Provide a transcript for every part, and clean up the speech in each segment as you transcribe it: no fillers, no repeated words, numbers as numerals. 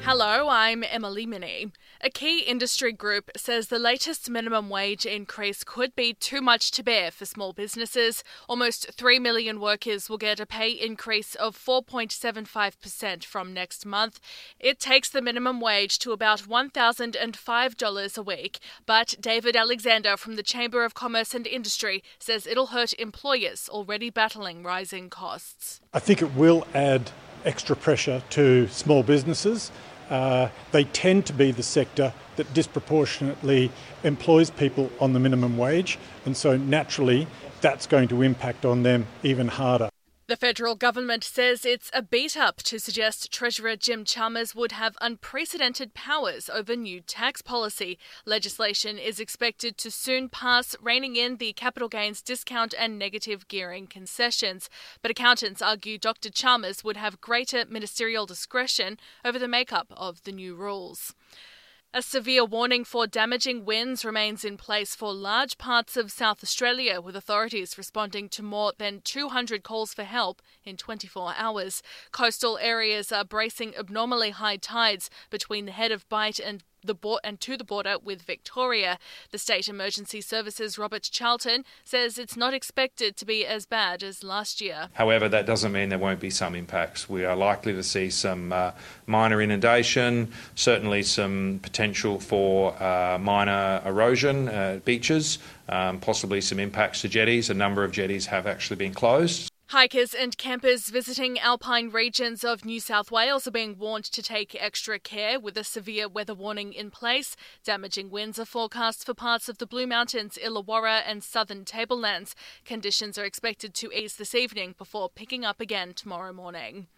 Hello, I'm Emily Minnie. A key industry group says the latest minimum wage increase could be too much to bear for small businesses. Almost 3 million workers will get a pay increase of 4.75% from next month. It takes the minimum wage to about $1,005 a week. But David Alexander from the Chamber of Commerce and Industry says it'll hurt employers already battling rising costs. I think it will add extra pressure to small businesses. They tend to be the sector that disproportionately employs people on the minimum wage, and so naturally that's going to impact on them even harder. The federal government says it's a beat-up to suggest Treasurer Jim Chalmers would have unprecedented powers over new tax policy. Legislation is expected to soon pass, reining in the capital gains discount and negative gearing concessions. But accountants argue Dr. Chalmers would have greater ministerial discretion over the makeup of the new rules. A severe warning for damaging winds remains in place for large parts of South Australia, with authorities responding to more than 200 calls for help in 24 hours. Coastal areas are bracing abnormally high tides between the Head of Bight and to the border with Victoria. The State Emergency Services Robert Charlton says it's not expected to be as bad as last year. However, that doesn't mean there won't be some impacts. We are likely to see some minor inundation, certainly some potential for minor erosion at beaches, possibly some impacts to jetties. A number of jetties have actually been closed. Hikers and campers visiting alpine regions of New South Wales are being warned to take extra care with a severe weather warning in place. Damaging winds are forecast for parts of the Blue Mountains, Illawarra and southern tablelands. Conditions are expected to ease this evening before picking up again tomorrow morning.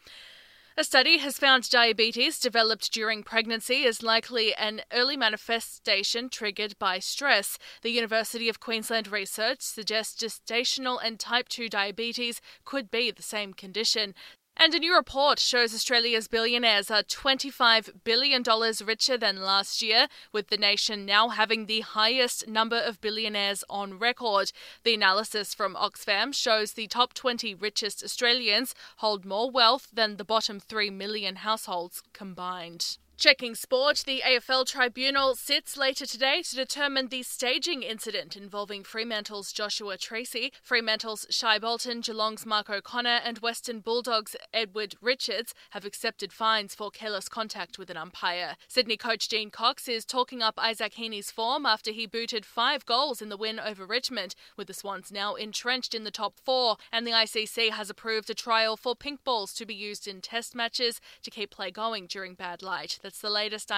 A study has found diabetes developed during pregnancy is likely an early manifestation triggered by stress. The University of Queensland research suggests gestational and type 2 diabetes could be the same condition. And a new report shows Australia's billionaires are $25 billion richer than last year, with the nation now having the highest number of billionaires on record. The analysis from Oxfam shows the top 20 richest Australians hold more wealth than the bottom 3 million households combined. Checking sport, the AFL Tribunal sits later today to determine the staging incident involving Fremantle's Joshua Tracy, Fremantle's Shai Bolton, Geelong's Mark O'Connor and Western Bulldogs' Edward Richards have accepted fines for careless contact with an umpire. Sydney coach Dean Cox is talking up Isaac Heaney's form after he booted 5 goals in the win over Richmond, with the Swans now entrenched in the top 4, and the ICC has approved a trial for pink balls to be used in test matches to keep play going during bad light. That's the latest.